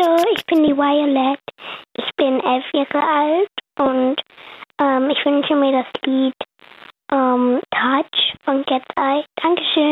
Hallo, ich bin die Violet. Ich bin 11 Jahre alt und ich wünsche mir das Lied